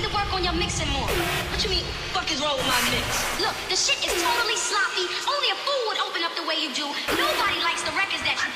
to work on your mixing more. What you mean, fuck is wrong with my mix? Look, the shit is totally sloppy. Only a fool would open up the way you do. Nobody likes the records that you